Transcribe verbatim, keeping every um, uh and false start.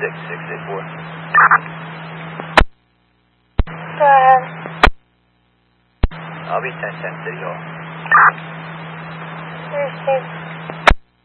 six six eight four. Go ahead. I'll be ten ten City Hall. Received.